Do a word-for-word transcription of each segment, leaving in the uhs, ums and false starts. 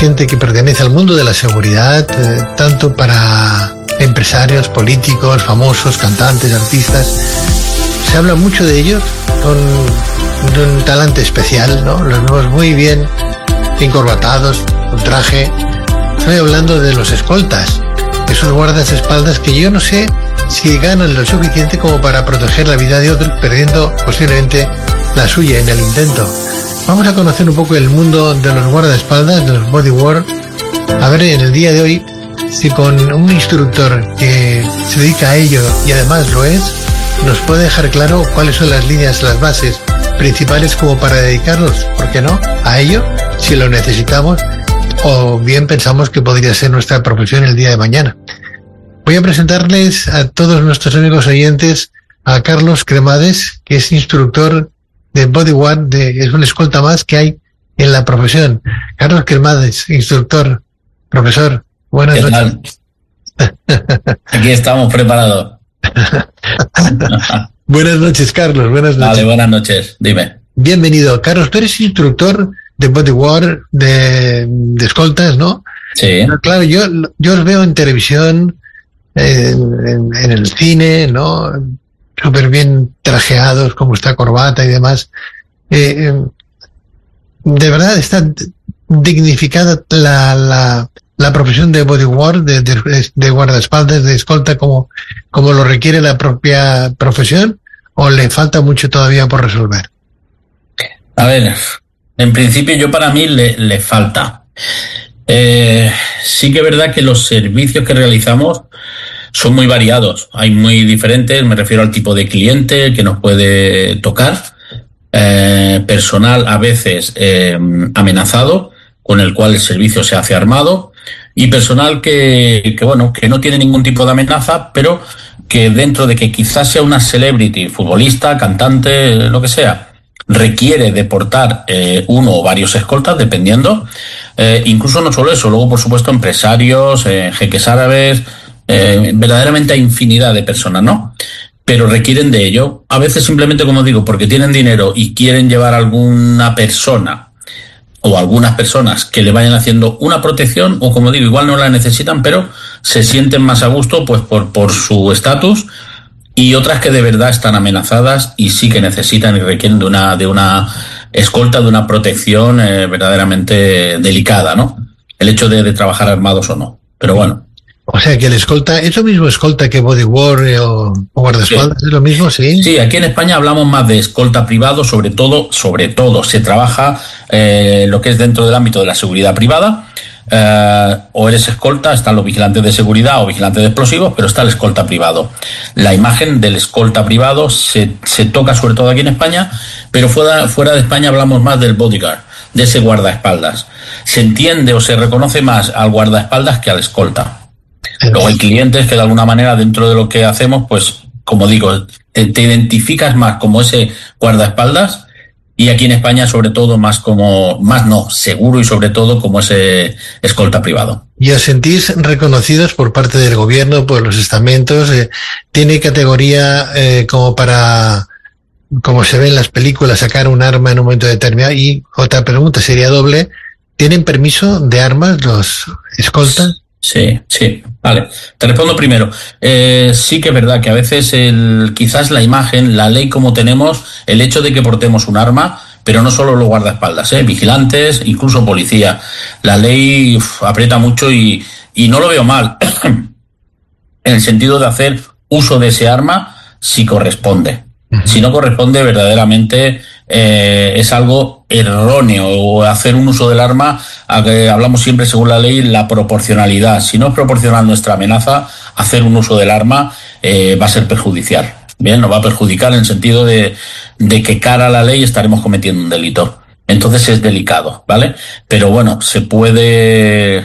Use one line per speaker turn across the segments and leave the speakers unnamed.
gente que pertenece al mundo de la seguridad, eh, tanto para empresarios, políticos, famosos, cantantes, artistas. Se habla mucho de ellos, son de un talante especial, ¿no? Los vemos muy bien encorbatados, con traje. Estoy hablando de los escoltas, esos guardaespaldas que yo no sé si ganan lo suficiente como para proteger la vida de otros, perdiendo posiblemente la suya en el intento. Vamos a conocer un poco el mundo de los guardaespaldas, de los bodyguard. A ver, en el día de hoy, si con un instructor que se dedica a ello y además lo es, nos puede dejar claro cuáles son las líneas, las bases principales como para dedicarnos, ¿por qué no?, a ello, si lo necesitamos, o bien pensamos que podría ser nuestra profesión el día de mañana. Voy a presentarles a todos nuestros amigos oyentes a Carlos Cremades, que es instructor de bodyguard, de, es una escolta más que hay en la profesión. Carlos Cremades, instructor, profesor, buenas
¿Qué
noches.
tal? Aquí estamos preparados.
Buenas noches, Carlos, buenas noches.
Vale, buenas noches, dime.
Bienvenido. Carlos, tú eres instructor de bodyguard, de, de escoltas, ¿no?
Sí.
Pero claro, yo, yo os veo en televisión, en, en, en el cine, ¿no? Súper bien trajeados, con vuestra corbata y demás. Eh, eh, de verdad está dignificada la, la, la profesión de bodyguard, de, de, de guardaespaldas, de escolta, como, como lo requiere la propia profesión, o le falta mucho todavía por resolver.
A ver, en principio yo para mí le, le falta. Eh, sí que es verdad que los servicios que realizamos son muy variados, hay muy diferentes, me refiero al tipo de cliente que nos puede tocar, eh, personal a veces eh, amenazado, con el cual el servicio se hace armado, y personal que, que, bueno, que no tiene ningún tipo de amenaza, pero que dentro de que quizás sea una celebrity, futbolista, cantante, lo que sea, requiere de portar eh, uno o varios escoltas, dependiendo. Eh, incluso no solo eso, luego por supuesto empresarios, eh, jeques árabes, eh, verdaderamente hay infinidad de personas, ¿no? Pero requieren de ello. A veces simplemente, como digo, porque tienen dinero y quieren llevar a alguna persona o algunas personas que le vayan haciendo una protección, o como digo, igual no la necesitan, pero se sienten más a gusto pues por, por su estatus. Y otras que de verdad están amenazadas y sí que necesitan y requieren de una, de una escolta, de una protección eh, verdaderamente delicada, ¿no? El hecho de, de trabajar armados o no. Pero bueno.
O sea que el escolta, ¿es lo mismo escolta que bodyguard eh, o, o guardaespaldas? Sí. ¿Es lo mismo? Sí.
Sí, aquí en España hablamos más de escolta privado, sobre todo, sobre todo se trabaja eh, lo que es dentro del ámbito de la seguridad privada. Uh, o eres escolta, están los vigilantes de seguridad o vigilantes de explosivos, pero está el escolta privado. La imagen del escolta privado se, se toca sobre todo aquí en España, pero fuera, fuera de España hablamos más del bodyguard, de ese guardaespaldas. Se entiende o se reconoce más al guardaespaldas que al escolta. Luego hay clientes que de alguna manera dentro de lo que hacemos, pues como digo, te, te identificas más como ese guardaespaldas. Y aquí en España, sobre todo, más como, más no, seguro y sobre todo como ese escolta privado.
¿Y os sentís reconocidos por parte del gobierno, por los estamentos? Eh, ¿Tiene categoría eh, como para, como se ve en las películas, sacar un arma en un momento determinado? Y otra pregunta sería doble, ¿tienen permiso de armas los escoltas?
Sí, sí, vale. Te respondo primero. Eh, sí que es verdad que a veces el, quizás la imagen, la ley como tenemos, el hecho de que portemos un arma, pero no solo los guardaespaldas, ¿eh? Vigilantes, incluso policía. La ley uf, aprieta mucho y, y no lo veo mal, en el sentido de hacer uso de ese arma si corresponde. Uh-huh. Si no corresponde, verdaderamente eh, es algo erróneo, o hacer un uso del arma, a que hablamos siempre según la ley, la proporcionalidad. Si no es proporcional nuestra amenaza, hacer un uso del arma eh, va a ser perjudicial. Bien, nos va a perjudicar en el sentido de, de que cara a la ley estaremos cometiendo un delito. Entonces es delicado, ¿vale? Pero bueno, se puede,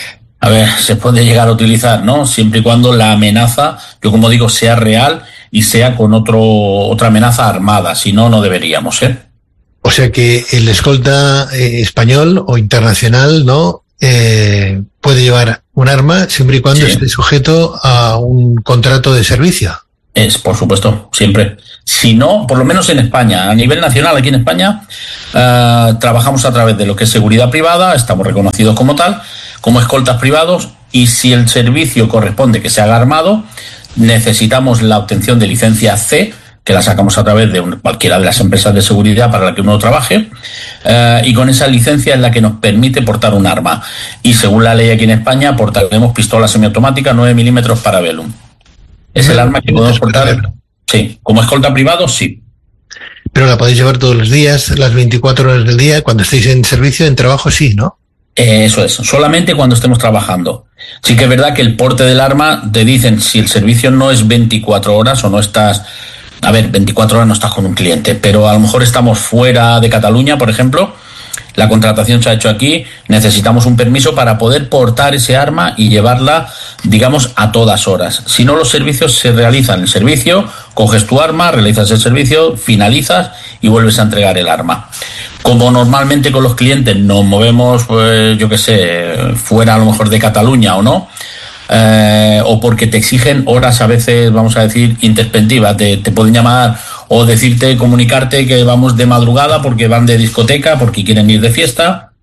a ver, se puede llegar a utilizar, ¿no? Siempre y cuando la amenaza, yo como digo, sea real y sea con otro otra amenaza armada. Si no, no deberíamos, ¿eh?
O sea que el escolta eh, español o internacional, ¿no? Eh, puede llevar un arma siempre y cuando sí. esté sujeto a un contrato de servicio.
Es, por supuesto, siempre. Si no, por lo menos en España, a nivel nacional, aquí en España, uh, trabajamos a través de lo que es seguridad privada, estamos reconocidos como tal, como escoltas privados, y si el servicio corresponde que se haga armado, necesitamos la obtención de licencia C, que la sacamos a través de un, cualquiera de las empresas de seguridad para la que uno trabaje, uh, y con esa licencia es la que nos permite portar un arma. Y según la ley aquí en España, portaremos pistola semiautomática nueve milímetros Parabellum. Es el arma que podemos portar, sí, como escolta privado, sí.
Pero la podéis llevar todos los días, las veinticuatro horas del día, cuando estéis en servicio, en trabajo, sí, ¿no?
Eh, eso es, solamente cuando estemos trabajando. Sí que es verdad que el porte del arma, te dicen, si el servicio no es veinticuatro horas o no estás, a ver, veinticuatro horas no estás con un cliente, pero a lo mejor estamos fuera de Cataluña, por ejemplo, la contratación se ha hecho aquí, necesitamos un permiso para poder portar ese arma y llevarla, digamos, a todas horas. Si no, los servicios se realizan el servicio, coges tu arma, realizas el servicio, finalizas y vuelves a entregar el arma. Como normalmente con los clientes nos movemos, pues, yo qué sé, fuera a lo mejor de Cataluña o no, eh, o porque te exigen horas a veces, vamos a decir, intempestivas, te, te pueden llamar o decirte, comunicarte que vamos de madrugada porque van de discoteca, porque quieren ir de fiesta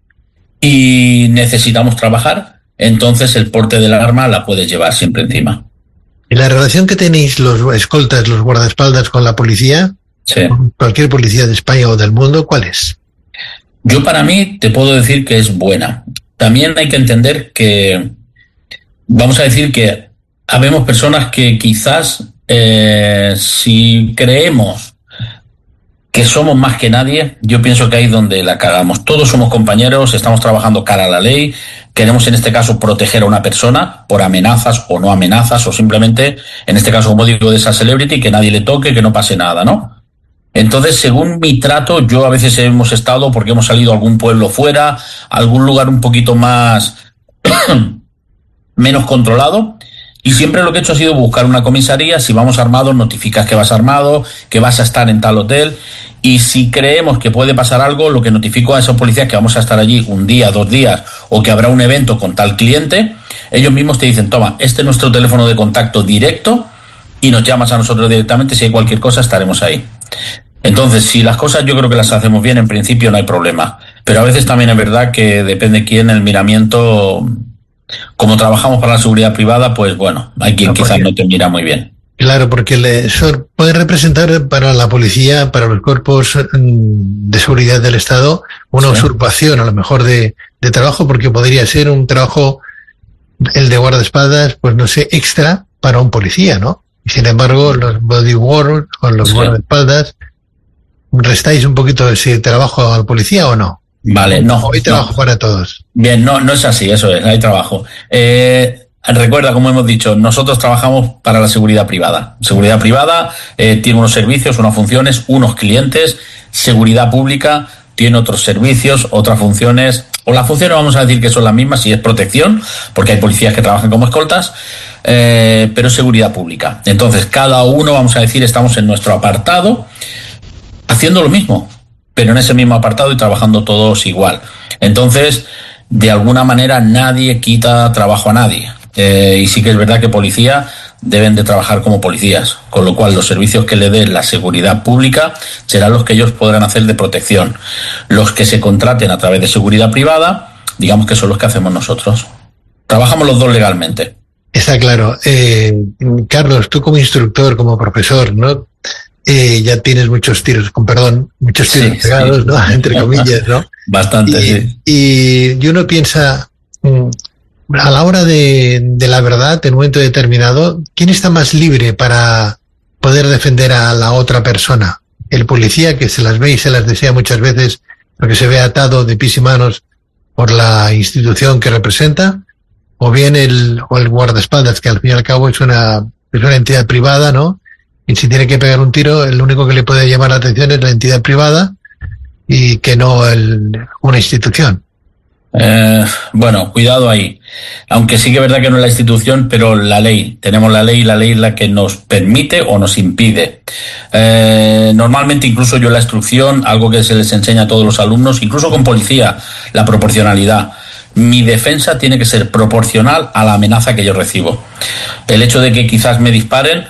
y necesitamos trabajar, entonces el porte del arma la puedes llevar siempre encima.
¿Y la relación que tenéis los escoltas, los guardaespaldas con la policía,
sí,
cualquier policía de España o del mundo, cuál es?
Yo para mí te puedo decir que es buena. También hay que entender que, vamos a decir que habemos personas que quizás Eh, si creemos que somos más que nadie, yo pienso que ahí es donde la cagamos. Todos somos compañeros, estamos trabajando cara a la ley, queremos en este caso proteger a una persona por amenazas o no amenazas, o simplemente, en este caso como digo de esa celebrity, que nadie le toque, que no pase nada, ¿no? Entonces, según mi trato, yo a veces hemos estado, porque hemos salido a algún pueblo fuera, a algún lugar un poquito más menos controlado, y siempre lo que he hecho ha sido buscar una comisaría. Si vamos armados, notificas que vas armado, que vas a estar en tal hotel, y si creemos que puede pasar algo, lo que notifico a esos policías que vamos a estar allí un día, dos días, o que habrá un evento con tal cliente, ellos mismos te dicen, toma, este es nuestro teléfono de contacto directo, y nos llamas a nosotros directamente, si hay cualquier cosa estaremos ahí. Entonces, si las cosas yo creo que las hacemos bien, en principio no hay problema, pero a veces también es verdad que depende quién, el miramiento. Como trabajamos para la seguridad privada, pues bueno, hay quien no, quizás no te mira muy bien.
Claro, porque le, eso puede representar para la policía, para los cuerpos de seguridad del Estado, una sí. usurpación a lo mejor de, de trabajo, porque podría ser un trabajo, el de guardaespaldas, pues no sé, extra para un policía, ¿no? Y sin embargo, los bodyguards o los sí. guardaespaldas, ¿restáis un poquito de ese trabajo al policía o no?
Vale, no.
Hay trabajo
no.
para todos.
Bien, no, no es así, eso es, hay trabajo. Eh, recuerda, como hemos dicho, nosotros trabajamos para la seguridad privada. Seguridad privada eh, tiene unos servicios, unas funciones, unos clientes. Seguridad pública tiene otros servicios, otras funciones. O las funciones vamos a decir que son las mismas, si es protección, porque hay policías que trabajan como escoltas, eh, pero es seguridad pública. Entonces, cada uno, vamos a decir, estamos en nuestro apartado haciendo lo mismo, pero en ese mismo apartado y trabajando todos igual. Entonces, de alguna manera nadie quita trabajo a nadie. Eh, y sí que es verdad que policía deben de trabajar como policías, con lo cual los servicios que le dé la seguridad pública serán los que ellos podrán hacer de protección. Los que se contraten a través de seguridad privada, digamos que son los que hacemos nosotros. Trabajamos los dos legalmente.
Está claro. Eh, Carlos, tú como instructor, como profesor, ¿no? Eh, ya tienes muchos tiros, con perdón, muchos tiros sí, pegados, sí. ¿no? Entre comillas, ¿no?
Bastante,
y,
sí.
Y, y uno piensa, a la hora de, de la verdad, en un momento determinado, ¿quién está más libre para poder defender a la otra persona? ¿El policía, que se las ve y se las desea muchas veces, porque se ve atado de pies y manos por la institución que representa? ¿O bien el, o el guardaespaldas, que al fin y al cabo es una, es una entidad privada, ¿no? Y si tiene que pegar un tiro, el único que le puede llamar la atención es la entidad privada y que no el, una institución.
Eh, bueno, cuidado ahí. Aunque sí que es verdad que no es la institución, pero la ley. Tenemos la ley y la ley es la que nos permite o nos impide. Eh, normalmente, incluso yo en la instrucción, algo que se les enseña a todos los alumnos, incluso con policía, la proporcionalidad. Mi defensa tiene que ser proporcional a la amenaza que yo recibo. El hecho de que quizás me disparen,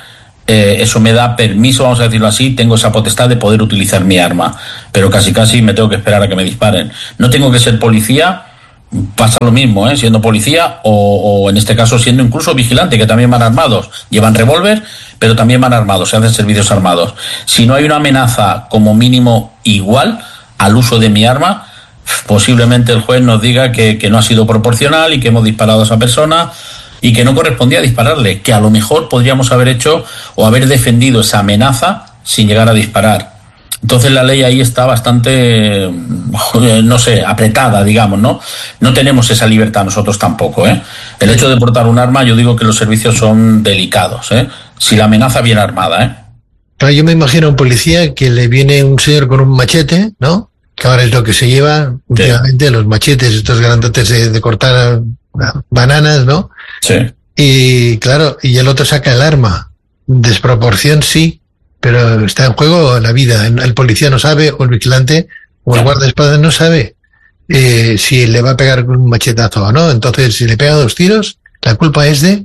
eh, eso me da permiso, vamos a decirlo así, tengo esa potestad de poder utilizar mi arma, pero casi casi me tengo que esperar a que me disparen. No tengo que ser policía, pasa lo mismo, ¿eh? Siendo policía o, o en este caso siendo incluso vigilante, que también van armados, llevan revólver, pero también van armados, se hacen servicios armados. Si no hay una amenaza como mínimo igual al uso de mi arma, posiblemente el juez nos diga que, que no ha sido proporcional y que hemos disparado a esa persona y que no correspondía dispararle, que a lo mejor podríamos haber hecho o haber defendido esa amenaza sin llegar a disparar. Entonces la ley ahí está bastante, no sé, apretada, digamos, ¿no? No tenemos esa libertad nosotros tampoco, ¿eh? El hecho de portar un arma, yo digo que los servicios son delicados, ¿eh? Si la amenaza viene armada, ¿eh?
Claro, yo me imagino a un policía que le viene un señor con un machete, ¿no? Que ahora es lo que se lleva últimamente, sí. Los machetes, estos grandotes de, de cortar bananas, ¿no?
Sí.
Y claro, y el otro saca el arma. Desproporción sí, pero está en juego la vida. El policía no sabe, o el vigilante, o el guardaespaldas no sabe eh, si le va a pegar con un machetazo o no. Entonces, si le pega dos tiros, la culpa es de...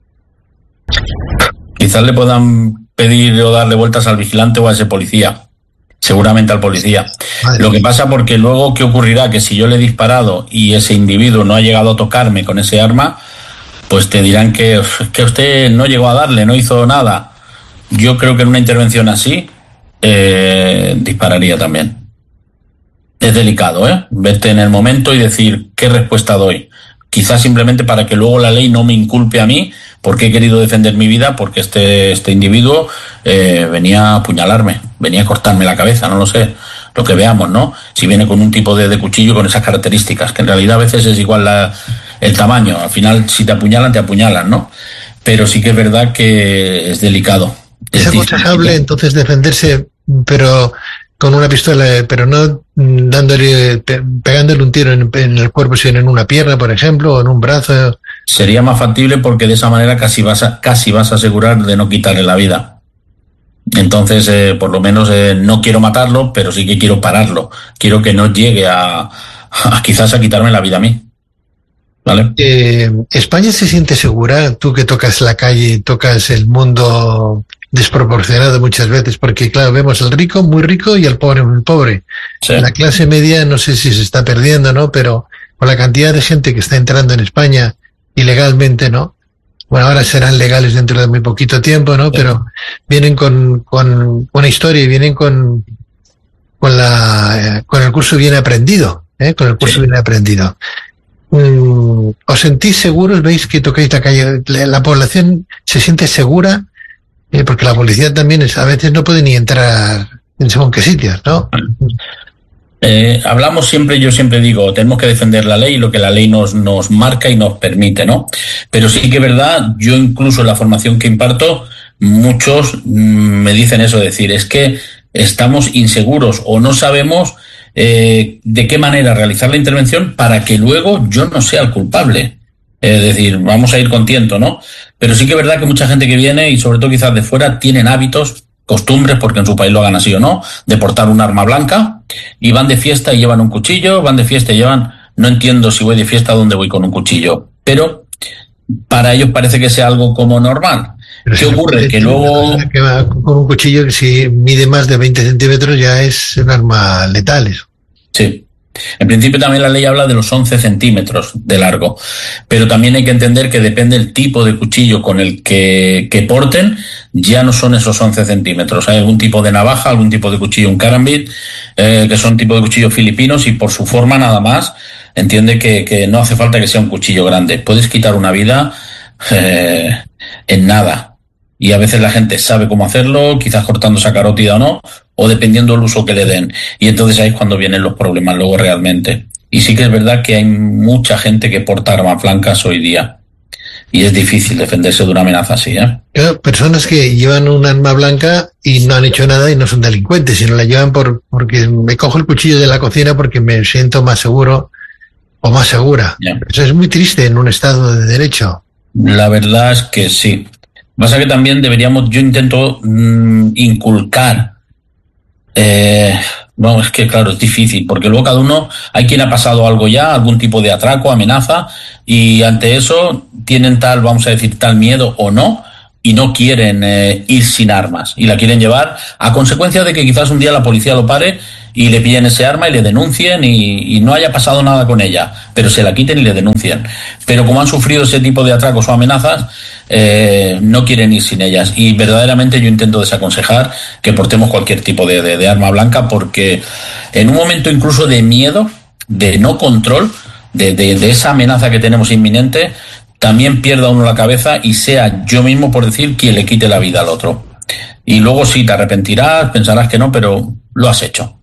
Quizás le puedan pedir o darle vueltas al vigilante o a ese policía. Seguramente al policía. Madre Lo que mía. Pasa porque luego, ¿qué ocurrirá? Que si yo le he disparado y ese individuo no ha llegado a tocarme con ese arma, pues te dirán que, que usted no llegó a darle, no hizo nada. Yo creo que en una intervención así, eh, dispararía también. Es delicado, ¿eh? Verte en el momento y decir qué respuesta doy. Quizás simplemente para que luego la ley no me inculpe a mí, porque he querido defender mi vida, porque este, este individuo eh, venía a apuñalarme, venía a cortarme la cabeza, no lo sé, lo que veamos, ¿no? Si viene con un tipo de, de cuchillo con esas características, que en realidad a veces es igual la, el tamaño, al final si te apuñalan, te apuñalan, ¿no? Pero sí que es verdad que es delicado.
Es aconsejable entonces defenderse, pero con una pistola, pero no dándole, pegándole un tiro en, en el cuerpo, sino en una pierna, por ejemplo, o en un brazo.
Sería más factible porque de esa manera casi vas a, casi vas a asegurar de no quitarle la vida. Entonces, eh, por lo menos eh, no quiero matarlo, pero sí que quiero pararlo. Quiero que no llegue a, a quizás a quitarme la vida a mí. ¿Vale?
Eh, ¿España se siente segura? Tú que tocas la calle, tocas el mundo desproporcionado muchas veces, porque claro, vemos el rico muy rico y el pobre muy pobre. Sí. La clase media no sé si se está perdiendo, ¿no? Pero con la cantidad de gente que está entrando en España ilegalmente, ¿no? Bueno, ahora serán legales dentro de muy poquito tiempo, ¿no? Sí. Pero vienen con, con una historia y vienen con, con la, con el curso bien aprendido, ¿eh? Con el curso sí. bien aprendido. ¿Os sentís seguros? ¿Veis que tocáis la calle? ¿La, la población se siente segura? Eh, porque la policía también es, a veces no puede ni entrar en según qué sitios, ¿no?
Eh, hablamos siempre, yo siempre digo, tenemos que defender la ley y lo que la ley nos, nos marca y nos permite, ¿no? Pero sí que es verdad, yo incluso en la formación que imparto, muchos mmm, me dicen eso, decir, es que estamos inseguros o no sabemos eh, de qué manera realizar la intervención para que luego yo no sea el culpable. Es decir, vamos a ir con tiento, ¿no? Pero sí que es verdad que mucha gente que viene, y sobre todo quizás de fuera, tienen hábitos, costumbres, porque en su país lo hagan así o no, de portar un arma blanca, y van de fiesta y llevan un cuchillo, van de fiesta y llevan... No entiendo si voy de fiesta a dónde voy con un cuchillo, pero para ellos parece que sea algo como normal. Pero ¿qué ocurre? Que luego...
Que va con un cuchillo que si mide más de veinte centímetros ya es un arma letal eso.
Sí. En principio también la ley habla de los once centímetros de largo, pero también hay que entender que depende del tipo de cuchillo con el que, que porten, ya no son esos once centímetros. Hay algún tipo de navaja, algún tipo de cuchillo, un carambit, eh, que son tipo de cuchillos filipinos y por su forma nada más, entiende que, que no hace falta que sea un cuchillo grande. Puedes quitar una vida eh, en nada. Y a veces la gente sabe cómo hacerlo, quizás cortando esa carótida o no, o dependiendo del uso que le den. Y entonces ahí es cuando vienen los problemas luego realmente. Y sí que es verdad que hay mucha gente que porta armas blancas hoy día. Y es difícil defenderse de una amenaza así, ¿eh?
Claro, personas que llevan un arma blanca y no han hecho nada y no son delincuentes, sino la llevan por porque me cojo el cuchillo de la cocina porque me siento más seguro o más segura. Yeah. Eso es muy triste en un Estado de Derecho.
La verdad es que sí. Pasa que también deberíamos, yo intento mmm, inculcar, eh, bueno, es que claro, es difícil, porque luego cada uno, hay quien ha pasado algo ya, algún tipo de atraco, amenaza, y ante eso tienen tal, vamos a decir, tal miedo o no, y no quieren eh, ir sin armas y la quieren llevar a consecuencia de que quizás un día la policía lo pare y le pillen ese arma y le denuncien y, y no haya pasado nada con ella, pero se la quiten y le denuncien. Pero como han sufrido ese tipo de atracos o amenazas, eh, no quieren ir sin ellas. Y verdaderamente yo intento desaconsejar que portemos cualquier tipo de, de, de arma blanca, porque en un momento incluso de miedo, de no control, de, de, de esa amenaza que tenemos inminente, también pierda uno la cabeza y sea yo mismo, por decir, quien le quite la vida al otro. Y luego sí, te arrepentirás, pensarás que no, pero lo has hecho.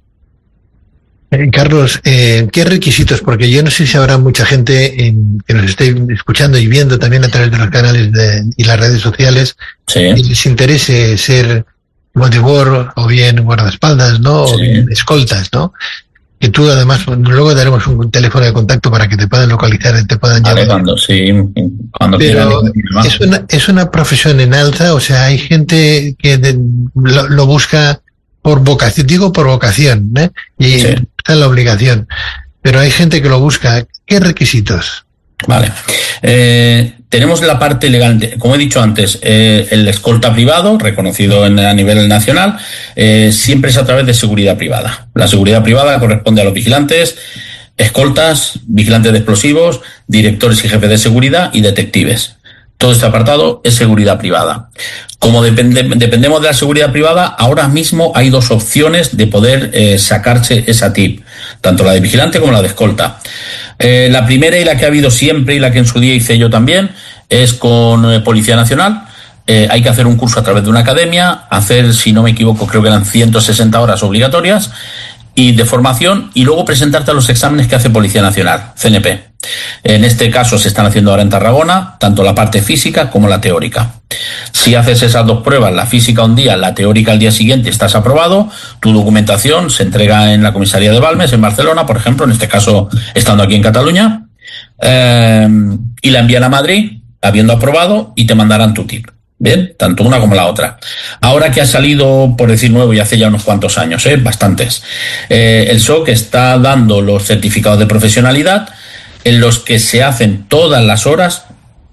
Eh, Carlos, eh, ¿qué requisitos? Porque yo no sé si habrá mucha gente en, que nos esté escuchando y viendo también a través de los canales de, y las redes sociales,
sí,
y les interese ser bodyguard o bien guardaespaldas, ¿no?
Sí.
O bien escoltas, ¿no? Que tú además, luego daremos un teléfono de contacto para que te puedan localizar y te puedan
vale,
llamar.
cuando, sí, cuando
Pero
quieran.
es una, es una profesión en alza, o sea, hay gente que de, lo, lo busca por vocación, digo por vocación, ¿eh? Y
Sí.
está en la obligación, pero hay gente que lo busca. ¿Qué requisitos?
Vale. Eh, tenemos la parte legal, de, como he dicho antes, eh, el escolta privado, reconocido en, a nivel nacional, eh, siempre es a través de seguridad privada. La seguridad privada corresponde a los vigilantes, escoltas, vigilantes de explosivos, directores y jefes de seguridad y detectives. Todo este apartado es seguridad privada. Como depende, dependemos de la seguridad privada, ahora mismo hay dos opciones de poder eh, sacarse esa T I P, tanto la de vigilante como la de escolta. Eh, la primera y la que ha habido siempre y la que en su día hice yo también es con eh, Policía Nacional. Eh, hay que hacer un curso a través de una academia, hacer, si no me equivoco, creo que eran ciento sesenta horas obligatorias y de formación, y luego presentarte a los exámenes que hace Policía Nacional, C N P. En este caso se están haciendo ahora en Tarragona, tanto la parte física como la teórica. Si haces esas dos pruebas, la física un día, la teórica al día siguiente, estás aprobado, tu documentación se entrega en la comisaría de Balmes, en Barcelona, por ejemplo, en este caso estando aquí en Cataluña, eh, y la envían a Madrid, habiendo aprobado, y te mandarán tu T I P. Bien, tanto una como la otra. Ahora que ha salido, por decir nuevo, y hace ya unos cuantos años, ¿eh? bastantes, eh, el S O C está dando los certificados de profesionalidad en los que se hacen todas las horas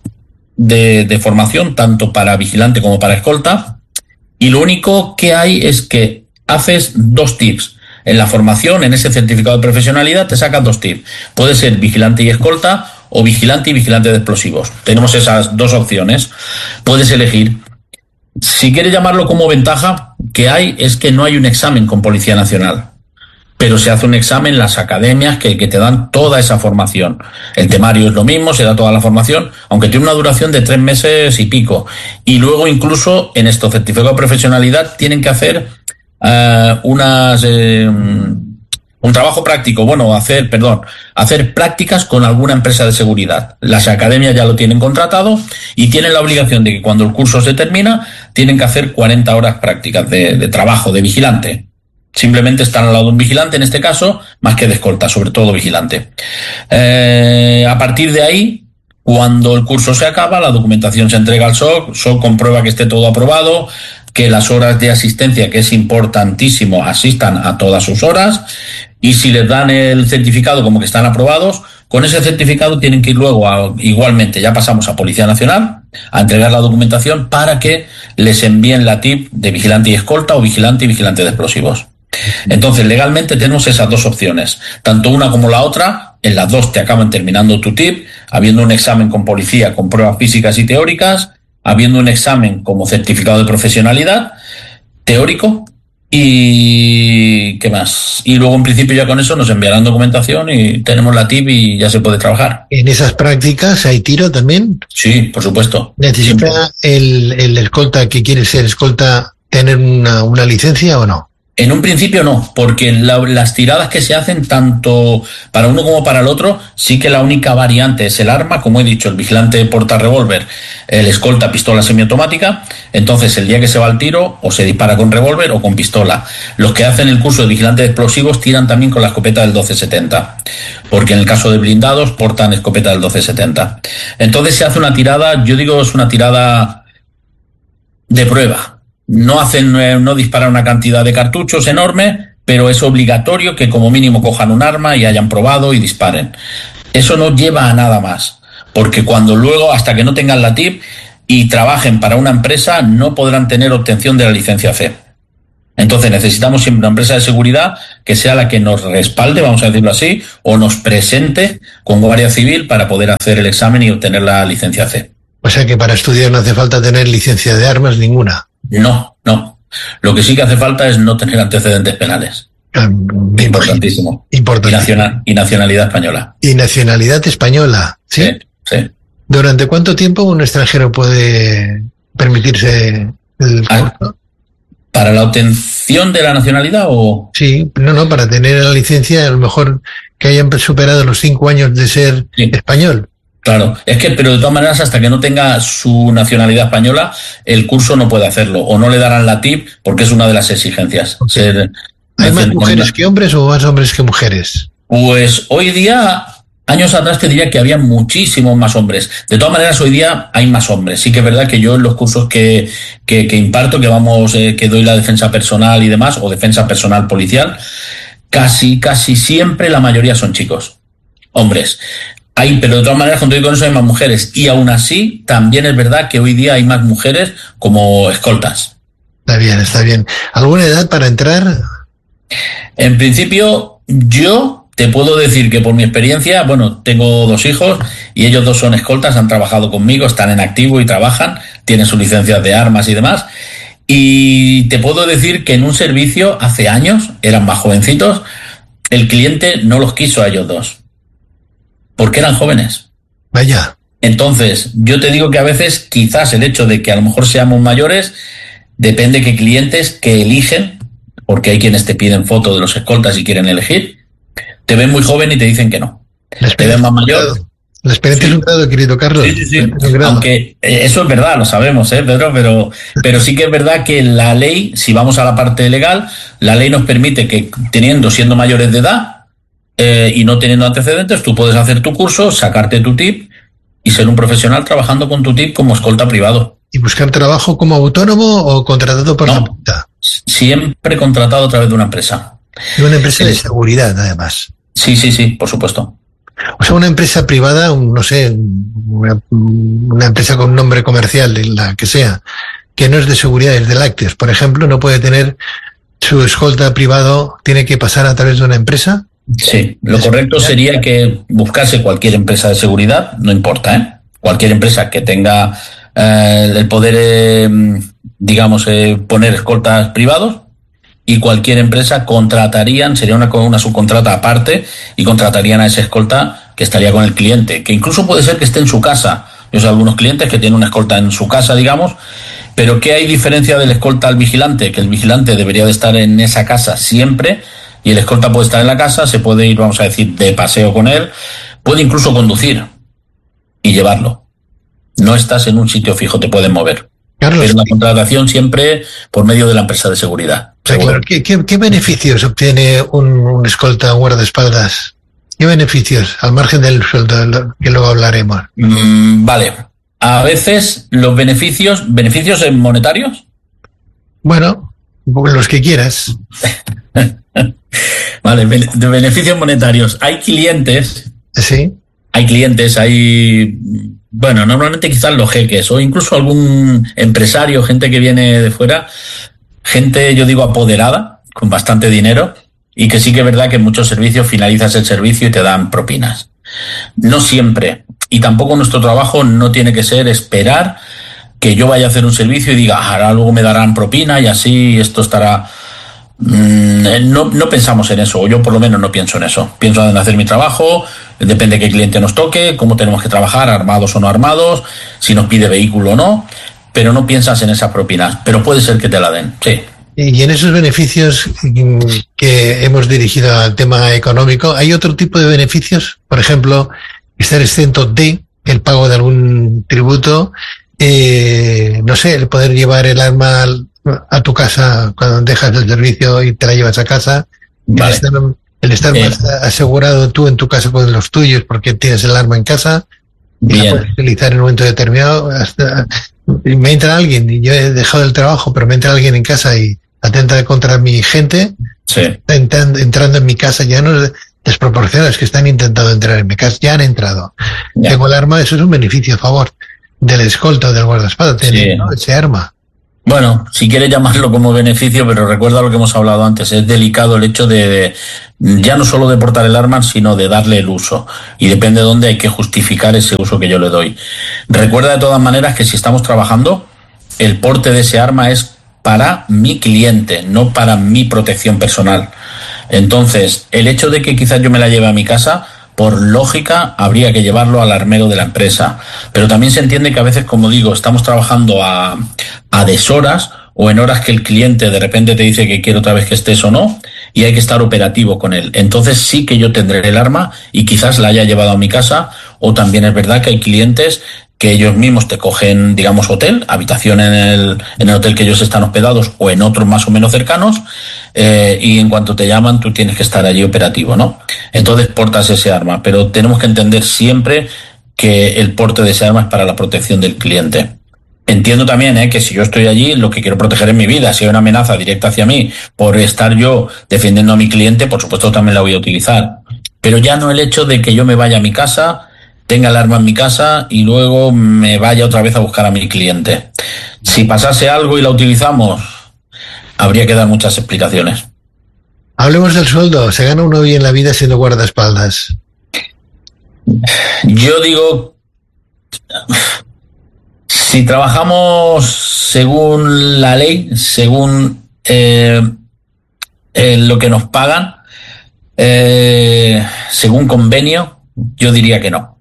de, de formación, tanto para vigilante como para escolta, y lo único que hay es que haces dos T I Ps. En la formación, en ese certificado de profesionalidad, te sacas dos T I P. Puede ser vigilante y escolta, o vigilante y vigilante de explosivos. Tenemos esas dos opciones. Puedes elegir. Si quieres llamarlo como ventaja, que hay es que no hay un examen con Policía Nacional, pero se hace un examen en las academias que, que te dan toda esa formación. El temario es lo mismo, se da toda la formación, aunque tiene una duración de tres meses y pico. Y luego incluso en estos certificados de profesionalidad tienen que hacer uh, unas... Eh, un trabajo práctico, bueno, hacer, perdón, hacer prácticas con alguna empresa de seguridad. Las academias ya lo tienen contratado y tienen la obligación de que cuando el curso se termina, tienen que hacer cuarenta horas prácticas de, de trabajo, de vigilante. Simplemente están al lado de un vigilante, en este caso, más que de escolta, sobre todo vigilante. Eh, a partir de ahí, cuando el curso se acaba, la documentación se entrega al S O C, S O C comprueba que esté todo aprobado, que las horas de asistencia, que es importantísimo, asistan a todas sus horas, y si les dan el certificado como que están aprobados, con ese certificado tienen que ir luego a, igualmente, ya pasamos a Policía Nacional, a entregar la documentación para que les envíen la T I P de vigilante y escolta o vigilante y vigilante de explosivos. Entonces, legalmente tenemos esas dos opciones, tanto una como la otra. En las dos te acaban terminando tu T I P, habiendo un examen con policía con pruebas físicas y teóricas, habiendo un examen como certificado de profesionalidad teórico, y ¿qué más? Y luego en principio ya con eso nos enviarán documentación y tenemos la T I P y ya se puede trabajar.
¿En esas prácticas hay tiro también?
Sí, por supuesto.
¿Necesita el, el escolta que quiere ser escolta tener una, una licencia o no?
En un principio no, porque la, las tiradas que se hacen tanto para uno como para el otro, sí que la única variante es el arma, como he dicho, el vigilante porta revólver, el escolta pistola semiautomática. Entonces el día que se va al tiro o se dispara con revólver o con pistola. Los que hacen el curso de vigilante de explosivos tiran también con la escopeta del doce setenta, porque en el caso de blindados portan escopeta del doce setenta. Entonces se hace una tirada, yo digo es una tirada de prueba. No hacen, no disparan una cantidad de cartuchos enorme, pero es obligatorio que como mínimo cojan un arma y hayan probado y disparen. Eso no lleva a nada más, porque cuando luego, hasta que no tengan la T I P, y trabajen para una empresa no podrán tener obtención de la licencia C. Entonces necesitamos siempre una empresa de seguridad que sea la que nos respalde, vamos a decirlo así, o nos presente con Guardia Civil para poder hacer el examen y obtener la licencia C.
O sea que para estudiar no hace falta tener licencia de armas ninguna.
No, no. Lo que sí que hace falta es no tener antecedentes penales.
Ah,
Importantísimo.
Importantísimo.
Y, nacional, y nacionalidad española.
Y nacionalidad española, ¿sí?
Sí, sí.
¿Durante cuánto tiempo un extranjero puede permitirse el
Ah,
curso?
¿Para la obtención de la nacionalidad o...?
Sí, no, no, para tener la licencia, a lo mejor que hayan superado los cinco años de ser
Sí.
español.
Claro, es que, pero de todas maneras, hasta que no tenga su nacionalidad española, el curso no puede hacerlo, o no le darán la T I P, porque es una de las exigencias.
Okay.
Ser,
¿Hay más
nacer-
mujeres que hombres o más hombres que mujeres?
Pues hoy día, años atrás te diría que había muchísimos más hombres. De todas maneras, hoy día hay más hombres. Sí que es verdad que yo en los cursos que, que, que imparto, que vamos, eh, que doy la defensa personal y demás, o defensa personal policial, casi, casi siempre la mayoría son chicos, hombres. Hay, pero de todas maneras, con todo y con eso hay más mujeres. Y aún así, también es verdad que hoy día hay más mujeres como escoltas.
Está bien, está bien. ¿Alguna edad para entrar?
En principio, yo te puedo decir que por mi experiencia, bueno, tengo dos hijos y ellos dos son escoltas, han trabajado conmigo, están en activo y trabajan, tienen sus licencias de armas y demás. Y te puedo decir que en un servicio hace años, eran más jovencitos, el cliente no los quiso a ellos dos, porque eran jóvenes.
Vaya.
Entonces, yo te digo que a veces quizás el hecho de que a lo mejor seamos mayores, depende que clientes que eligen, porque hay quienes te piden fotos de los escoltas y quieren elegir, te ven muy joven y te dicen que no.
La
Te ven más mayor.
grado. La experiencia
Sí.
es un grado, querido Carlos.
Sí, sí, sí.
Es un grado.
Aunque eh, eso es verdad, lo sabemos, ¿eh, Pedro? Pero, pero sí que es verdad que la ley, si vamos a la parte legal, la ley nos permite que teniendo, siendo mayores de edad eh, y no teniendo antecedentes, tú puedes hacer tu curso, sacarte tu T I P y ser un profesional trabajando con tu T I P como escolta privado.
¿Y buscar trabajo como autónomo o contratado por
No.
la puta?
Siempre contratado a través de una empresa.
De una empresa de
Sí.
seguridad, además.
Sí, sí, sí, por supuesto.
O sea, una empresa privada, un, no sé, una, una empresa con nombre comercial, la que sea, que no es de seguridad, es de lácteos, por ejemplo, no puede tener su escolta privado, tiene que pasar a través de una empresa.
Sí, lo correcto sería que buscase cualquier empresa de seguridad, no importa, ¿eh? Cualquier empresa que tenga eh, el poder, eh, digamos, eh, poner escoltas privados, y cualquier empresa contratarían, sería una, una subcontrata aparte, y contratarían a ese escolta que estaría con el cliente, que incluso puede ser que esté en su casa. Yo sé algunos clientes que tienen una escolta en su casa, digamos, pero ¿qué hay diferencia del escolta al vigilante? Que el vigilante debería de estar en esa casa siempre, y el escolta puede estar en la casa, se puede ir, vamos a decir, de paseo con él, puede incluso conducir y llevarlo. No estás en un sitio fijo, te pueden mover.
Carlos,
Pero la contratación siempre por medio de la empresa de seguridad.
o sea, claro, ¿qué, qué, qué beneficios obtiene un, un escolta, un guardaespaldas? ¿Qué beneficios? Al margen del sueldo, que luego hablaremos.
Mm, vale. A veces los beneficios, beneficios en monetarios.
Bueno, los que quieras.
Vale, de beneficios monetarios. Hay clientes,
Sí.
hay clientes, hay, bueno, normalmente quizás los jeques o incluso algún empresario, gente que viene de fuera, gente, yo digo, apoderada, con bastante dinero, y que sí que es verdad que en muchos servicios finalizas el servicio y te dan propinas. No siempre. Y tampoco nuestro trabajo no tiene que ser esperar que yo vaya a hacer un servicio y diga, ah, ahora luego me darán propina y así esto estará... No, no pensamos en eso, o yo por lo menos no pienso en eso. Pienso en hacer mi trabajo, depende de qué cliente nos toque, cómo tenemos que trabajar, armados o no armados, si nos pide vehículo o no, pero no piensas en esas propinas. Pero puede ser que te la den, sí.
Y en esos beneficios que hemos dirigido al tema económico, ¿hay otro tipo de beneficios? Por ejemplo, estar exento de el pago de algún tributo, eh, no sé, el poder llevar el arma a tu casa cuando dejas el servicio y te la llevas a casa,
Vale.
el estar, el estar
Eh.
más asegurado tú en tu casa con los tuyos porque tienes el arma en casa y la
Bien.
puedes utilizar en un momento determinado. Hasta, me entra alguien y yo he dejado el trabajo, pero me entra alguien en casa y atenta contra mi gente,
Sí.
está entrando, entrando en mi casa, ya no es desproporcionado, es que están intentando entrar en mi casa, ya han entrado.
Ya.
Tengo el arma, eso es un beneficio a favor. del escolta o del guardaespaldas, tener,
Sí.
¿no?, ese arma.
Bueno, si quieres llamarlo como beneficio, pero recuerda lo que hemos hablado antes, es delicado el hecho de, de ya no solo de portar el arma, sino de darle el uso. Y depende de dónde hay que justificar ese uso que yo le doy. Recuerda de todas maneras que si estamos trabajando, el porte de ese arma es para mi cliente, no para mi protección personal. Entonces, el hecho de que quizás yo me la lleve a mi casa, por lógica, habría que llevarlo al armero de la empresa. Pero también se entiende que a veces, como digo, estamos trabajando a, a deshoras o en horas que el cliente de repente te dice que quiere otra vez que estés o no, y hay que estar operativo con él. Entonces sí que yo tendré el arma y quizás la haya llevado a mi casa, o también es verdad que hay clientes que ellos mismos te cogen, digamos, hotel, habitación en el, en el hotel que ellos están hospedados o en otros más o menos cercanos, eh, y en cuanto te llaman tú tienes que estar allí operativo, ¿no? Entonces portas ese arma, pero tenemos que entender siempre que el porte de ese arma es para la protección del cliente. Entiendo también eh, que si yo estoy allí, lo que quiero proteger es mi vida. Si hay una amenaza directa hacia mí por estar yo defendiendo a mi cliente, por supuesto también la voy a utilizar. Pero ya no el hecho de que yo me vaya a mi casa, tenga el arma en mi casa y luego me vaya otra vez a buscar a mi cliente. Si pasase algo y la utilizamos, habría que dar muchas explicaciones.
Hablemos del sueldo. ¿Se gana uno bien la vida siendo guardaespaldas?
Yo digo, si trabajamos según la ley, según eh, eh, lo que nos pagan, eh, según convenio, yo diría que no.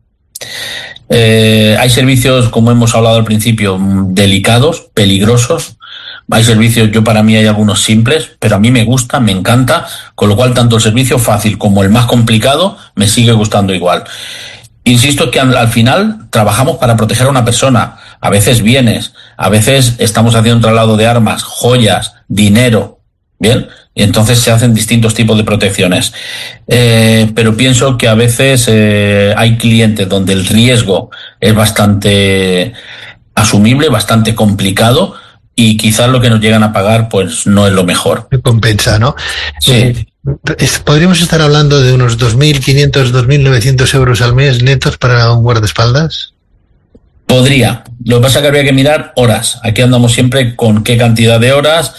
Eh, hay servicios, como hemos hablado al principio, delicados, peligrosos. Hay servicios, yo para mí hay algunos simples, pero a mí me gusta, me encanta, con lo cual tanto el servicio fácil como el más complicado me sigue gustando igual. Insisto que al, al final trabajamos para proteger a una persona, a veces bienes, a veces estamos haciendo un traslado de armas, joyas, dinero, ¿bien? Y entonces se hacen distintos tipos de protecciones. Eh, pero pienso que a veces eh, hay clientes donde el riesgo es bastante asumible, bastante complicado, y quizás lo que nos llegan a pagar pues no es lo mejor.
Compensa, ¿no?
Sí.
Eh, es, podríamos estar hablando de unos dos mil quinientos, dos mil novecientos euros al mes netos para un guardaespaldas.
Podría. Lo que pasa es que habría que mirar horas. Aquí andamos siempre con qué cantidad de horas,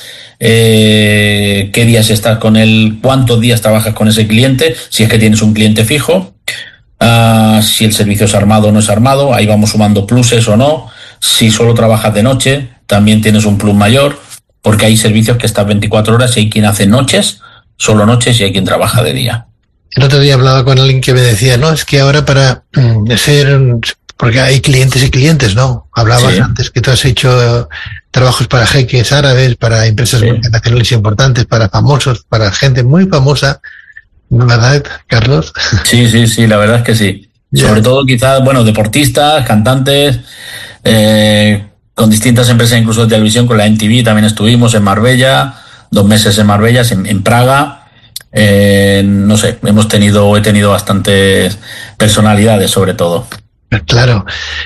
eh, qué días estás con él, cuántos días trabajas con ese cliente, si es que tienes un cliente fijo, uh, si el servicio es armado o no es armado, ahí vamos sumando pluses o no. Si solo trabajas de noche, también tienes un plus mayor, porque hay servicios que están veinticuatro horas y hay quien hace noches, solo noches, y hay quien trabaja de día.
El otro día hablaba con alguien que me decía, no, es que ahora para mm, ser, porque hay clientes y clientes, ¿no? Hablabas sí. antes que tú has hecho trabajos para jeques árabes, para empresas sí. multinacionales importantes, para famosos, para gente muy famosa, ¿no, verdad, Carlos?
Sí, sí, sí, la verdad es que sí. Yeah. Sobre todo quizás, bueno, deportistas, cantantes, eh, con distintas empresas, incluso de televisión, con la M T V también estuvimos en Marbella, dos meses en Marbella, en, en Praga. Eh, no sé, hemos tenido, he tenido bastantes personalidades, sobre todo.
Claro,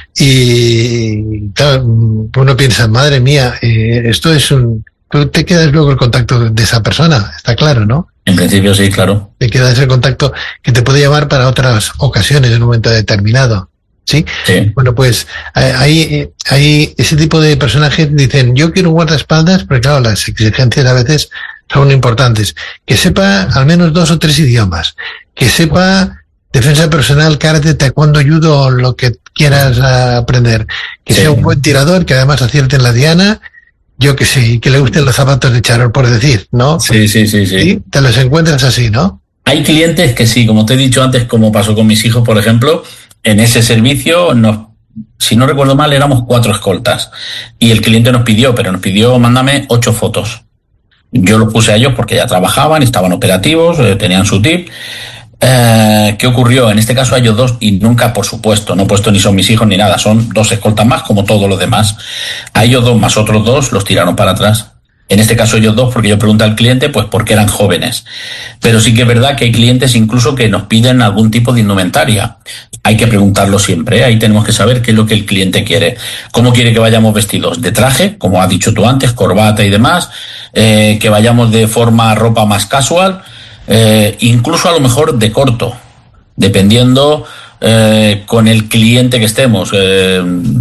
y claro, uno piensa, madre mía, eh, esto es un... Tú te quedas luego el contacto de esa persona, está claro, ¿no?
En principio sí, claro.
Te queda ese contacto que te puede llamar para otras ocasiones en un momento determinado. ¿Sí?
Sí.
Bueno, pues hay, hay ese tipo de personajes dicen, yo quiero un guardaespaldas, porque claro, las exigencias a veces son importantes. Que sepa al menos dos o tres idiomas, que sepa defensa personal, karate, taekwondo, judo, lo que quieras aprender, que sí. sea un buen tirador, que además acierte en la diana, yo que sé, que le gusten los zapatos de charol, por decir, ¿no?
Sí, sí, sí, sí.
¿Sí? Te los encuentras así, ¿no?
Hay clientes que sí, como te he dicho antes, como pasó con mis hijos, por ejemplo, en ese servicio, nos, si no recuerdo mal, éramos cuatro escoltas. Y el cliente nos pidió, pero nos pidió, mándame ocho fotos. Yo los puse a ellos porque ya trabajaban, estaban operativos, eh, tenían su tip. Eh, ¿Qué ocurrió? En este caso a ellos dos, y nunca, por supuesto, no he puesto ni son mis hijos ni nada, son dos escoltas más, como todos los demás. A ellos dos más otros dos los tiraron para atrás. En este caso ellos dos, porque yo pregunté al cliente, pues porque eran jóvenes. Pero sí que es verdad que hay clientes incluso que nos piden algún tipo de indumentaria. Hay que preguntarlo siempre, ¿eh? Ahí tenemos que saber qué es lo que el cliente quiere. ¿Cómo quiere que vayamos vestidos? ¿De traje, como has dicho tú antes, corbata y demás? Eh, ¿Que vayamos de forma ropa más casual? Eh, incluso a lo mejor de corto, dependiendo eh, con el cliente que estemos. Eh,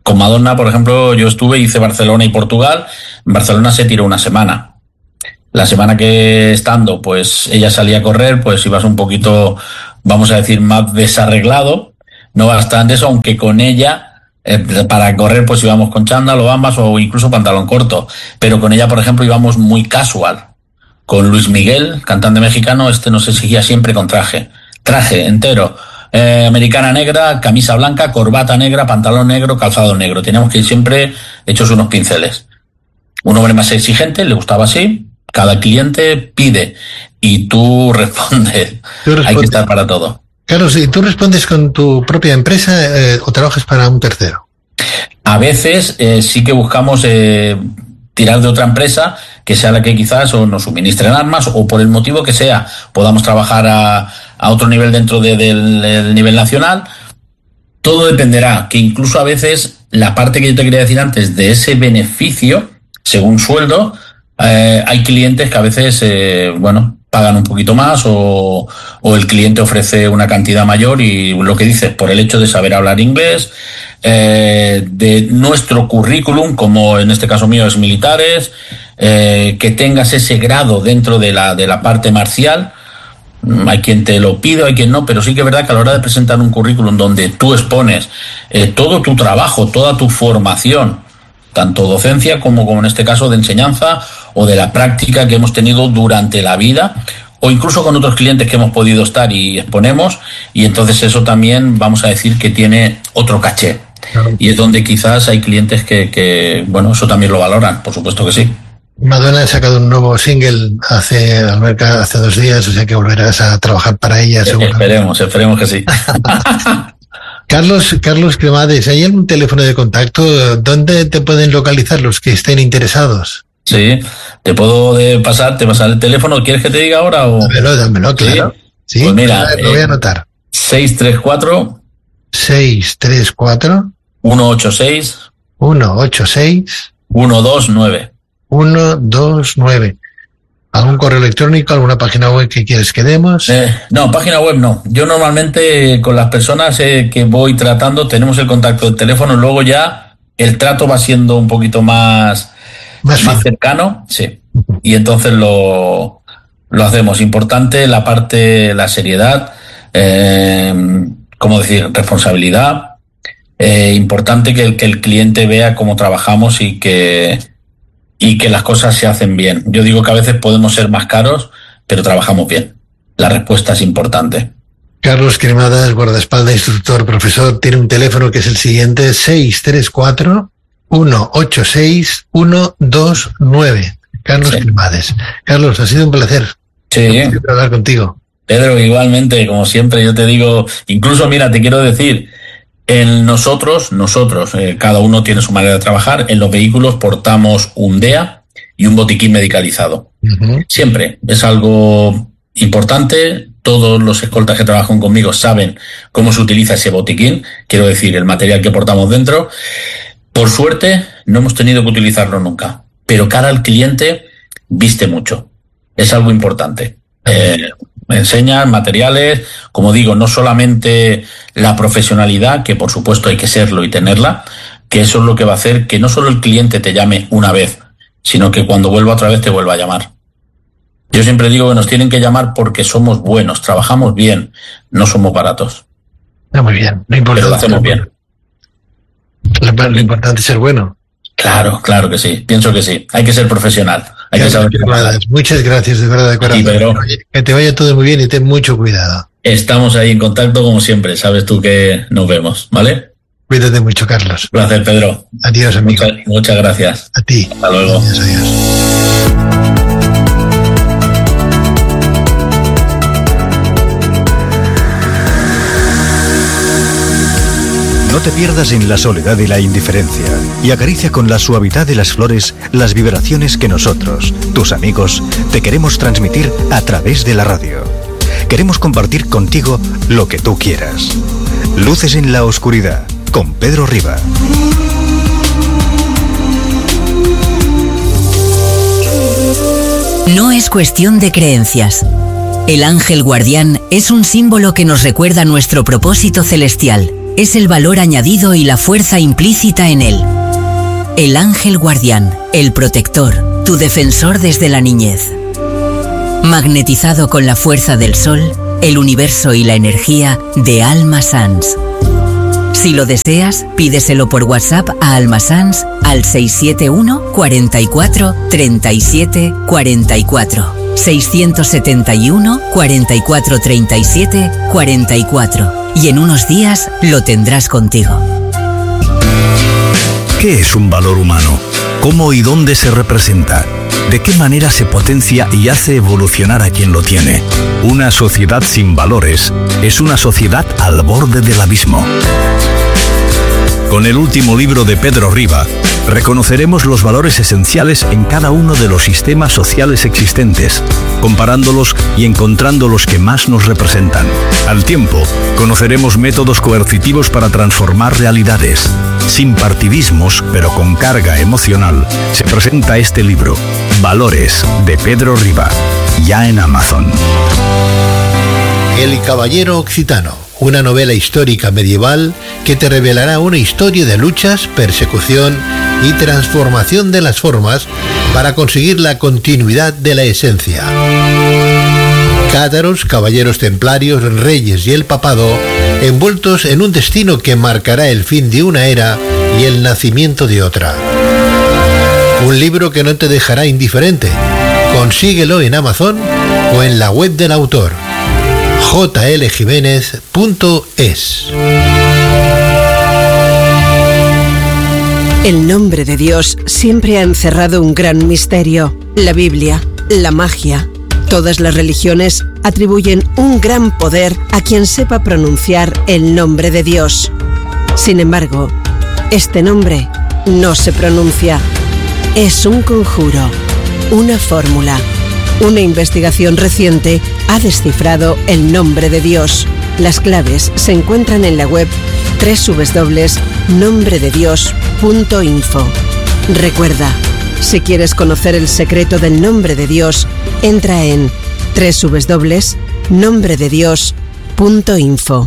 Con Madonna, por ejemplo, yo estuve, hice Barcelona y Portugal. En Barcelona se tiró una semana. La semana que estando, pues ella salía a correr, pues ibas un poquito, vamos a decir, más desarreglado. No bastante eso, aunque con ella, eh, para correr, pues íbamos con chándal o ambas o incluso pantalón corto. Pero con ella, por ejemplo, íbamos muy casual. Con Luis Miguel, cantante mexicano, este nos exigía siempre con traje. Traje entero. Eh, americana negra, camisa blanca, corbata negra, pantalón negro, calzado negro. Teníamos que ir siempre hechos unos pinceles. Un hombre más exigente, le gustaba así. Cada cliente pide y tú respondes. Tú respondes. Hay que estar para todo.
Carlos, ¿y tú respondes con tu propia empresa eh, o trabajas para un tercero?
A veces eh, sí que buscamos eh, tirar de otra empresa que sea la que quizás o nos suministren armas o por el motivo que sea podamos trabajar a, a otro nivel dentro de, del, del nivel nacional. Todo dependerá, que incluso a veces la parte que yo te quería decir antes de ese beneficio, según sueldo, eh, hay clientes que a veces, eh, bueno, pagan un poquito más o, o el cliente ofrece una cantidad mayor y lo que dices, por el hecho de saber hablar inglés, eh, de nuestro currículum, como en este caso mío es militares, eh, que tengas ese grado dentro de la, de la parte marcial. Hay quien te lo pide, hay quien no, pero sí que es verdad que a la hora de presentar un currículum donde tú expones eh, todo tu trabajo, toda tu formación, tanto docencia como, como en este caso de enseñanza o de la práctica que hemos tenido durante la vida o incluso con otros clientes que hemos podido estar y exponemos, y entonces eso también vamos a decir que tiene otro caché. Claro. Y es donde quizás hay clientes que, que, bueno, eso también lo valoran, por supuesto que sí.
Madonna ha sacado un nuevo single hace, hace dos días, o sea que volverás a trabajar para ella, seguro.
Esperemos, esperemos que sí.
Carlos, Carlos Cremades, ¿hay algún teléfono de contacto? ¿Dónde te pueden localizar los que estén interesados?
Sí, te puedo de pasar, te pasar el teléfono. ¿Quieres que te diga ahora? O...
Dámelo, dámelo, claro. Sí,
sí, pues mira,
lo voy a anotar.
seis tres cuatro
seis tres cuatro
uno ocho seis
uno ocho seis
uno dos nueve
uno dos nueve. ¿Algún correo electrónico, alguna página web que quieres que demos?
Eh, no, página web no. Yo normalmente con las personas eh, que voy tratando tenemos el contacto del teléfono, luego ya el trato va siendo un poquito más, más, más cercano, sí. Y entonces lo, lo hacemos. Importante la parte, la seriedad, eh, ¿cómo decir? Responsabilidad. Eh, importante que el, que el cliente vea cómo trabajamos y que... y que las cosas se hacen bien. Yo digo que a veces podemos ser más caros, pero trabajamos bien. La respuesta es importante.
Carlos Cremades, guardaespaldas, instructor, profesor, tiene un teléfono que es el siguiente, seis tres cuatro uno ocho seis uno dos nueve. Carlos sí. Cremades. Carlos, ha sido un placer.
Sí.
Un placer hablar contigo.
Pedro, igualmente, como siempre, yo te digo, incluso, mira, te quiero decir, en nosotros, nosotros, eh, cada uno tiene su manera de trabajar. En los vehículos portamos un D E A y un botiquín medicalizado. Uh-huh. Siempre. Es algo importante. Todos los escoltas que trabajan conmigo saben cómo se utiliza ese botiquín. Quiero decir, el material que portamos dentro. Por suerte, no hemos tenido que utilizarlo nunca. Pero cara al cliente, viste mucho. Es algo importante. Eh, me enseñan materiales, como digo, no solamente la profesionalidad, que por supuesto hay que serlo y tenerla, que eso es lo que va a hacer que no solo el cliente te llame una vez, sino que cuando vuelva otra vez te vuelva a llamar. Yo siempre digo que nos tienen que llamar porque somos buenos, trabajamos bien, no somos baratos.
Está muy bien, lo importante,
pero lo hacemos bien.
Lo, lo importante es ser bueno.
Claro, claro que sí, pienso que sí, hay que ser profesional. Hay que saber
Muchas gracias, de verdad, de corazón.
Pedro,
que te vaya todo muy bien y ten mucho cuidado.
Estamos ahí en contacto como siempre, sabes tú que nos vemos, ¿vale?
Cuídate mucho, Carlos.
Un placer, Pedro.
Adiós, amigo.
Muchas, muchas gracias.
A ti.
Hasta luego.
Adiós, adiós.
No te pierdas en la soledad y la indiferencia y acaricia con la suavidad de las flores las vibraciones que nosotros, tus amigos, te queremos transmitir a través de la radio. Queremos compartir contigo lo que tú quieras. Luces en la oscuridad, con Pedro Riba.
No es cuestión de creencias. El ángel guardián es un símbolo que nos recuerda nuestro propósito celestial. es el valor añadido y la fuerza implícita en él. El ángel guardián, el protector, tu defensor desde la niñez. Magnetizado con la fuerza del sol, el universo y la energía de Alma Sans. Si lo deseas, pídeselo por WhatsApp a Alma Sans al seis siete uno, cuarenta y cuatro, treinta y siete, cuarenta y cuatro. seiscientos setenta y uno, cuarenta y cuatro, treinta y siete, cuarenta y cuatro. Y en unos días lo tendrás contigo.
¿Qué es un valor humano? ¿Cómo y dónde se representa? ¿De qué manera se potencia y hace evolucionar a quien lo tiene? Una sociedad sin valores es una sociedad al borde del abismo. Con el último libro de Pedro Riba, reconoceremos los valores esenciales en cada uno de los sistemas sociales existentes, comparándolos y encontrando los que más nos representan. Al tiempo, conoceremos métodos coercitivos para transformar realidades. Sin partidismos, pero con carga emocional, se presenta este libro, Valores, de Pedro Riba, ya en Amazon.
El Caballero Occitano, una novela histórica medieval que te revelará una historia de luchas, persecución y transformación de las formas para conseguir la continuidad de la esencia. Cátaros, caballeros templarios, reyes y el papado, envueltos en un destino que marcará el fin de una era y el nacimiento de otra. Un libro que no te dejará indiferente. Consíguelo en Amazon o en la web del autor, j l jiménez punto es.
El nombre de Dios siempre ha encerrado un gran misterio. La Biblia, la magia. Todas las religiones atribuyen un gran poder a quien sepa pronunciar el nombre de Dios. Sin embargo, este nombre no se pronuncia. Es un conjuro, una fórmula. Una investigación reciente ha descifrado el nombre de Dios. Las claves se encuentran en la web doble u doble u doble u punto nombre de dios punto info. Recuerda, si quieres conocer el secreto del nombre de Dios, entra en doble u doble u doble u punto nombre de dios punto info.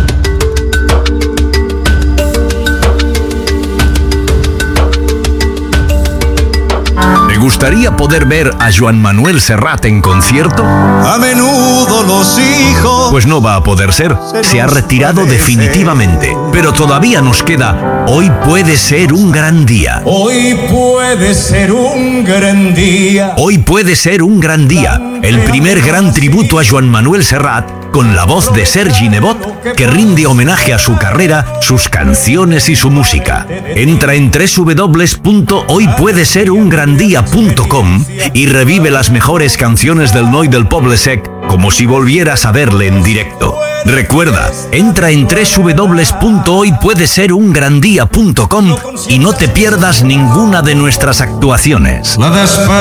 ¿Te gustaría poder ver a Joan Manuel Serrat en concierto?
A menudo los hijos...
Pues no va a poder ser. Se ha retirado definitivamente. Pero todavía nos queda Hoy puede ser un gran día.
Hoy puede ser un gran día.
Hoy puede ser un gran día. El primer gran tributo a Joan Manuel Serrat, con la voz de Sergi Nebot, que rinde homenaje a su carrera, sus canciones y su música. Entra en doble u doble u doble u punto hoy puede ser un gran día punto com y revive las mejores canciones del Noi del Poble Sec como si volvieras a verle en directo. Recuerda, entra en doble u doble u doble u punto hoy puede ser un gran día punto com y no te pierdas ninguna de nuestras actuaciones.